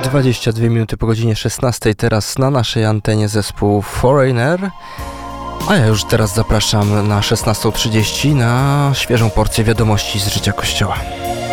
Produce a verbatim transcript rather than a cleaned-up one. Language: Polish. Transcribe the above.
dwadzieścia dwie minuty po godzinie szesnastej, teraz na naszej antenie zespół Foreigner. A ja już teraz zapraszam na szesnastą trzydzieści na świeżą porcję wiadomości z życia Kościoła.